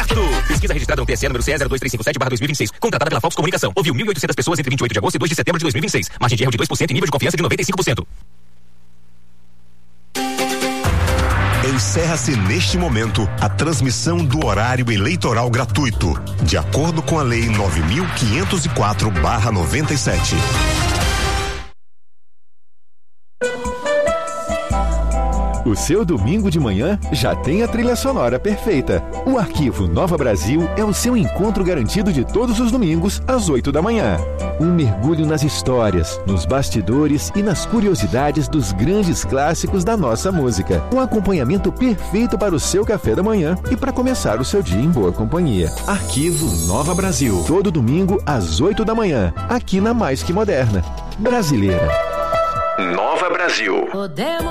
certo. Pesquisa registrada no TSE número CE 02357/2026. Contratada pela Fox Comunicação. Ouviu 1.800 pessoas entre 28 de agosto e 2 de setembro de 2026. Margem de erro de 2% e nível de confiança de 95%. Encerra-se neste momento a transmissão do horário eleitoral gratuito, de acordo com a Lei 9.504/97. O seu domingo de manhã já tem a trilha sonora perfeita. O Arquivo Nova Brasil é o seu encontro garantido de todos os domingos, às 8 da manhã. Um mergulho nas histórias, nos bastidores e nas curiosidades dos grandes clássicos da nossa música. Um acompanhamento perfeito para o seu café da manhã e para começar o seu dia em boa companhia. Arquivo Nova Brasil. Todo domingo, às 8 da manhã, aqui na Mais Que Moderna. Brasileira. Nova Brasil.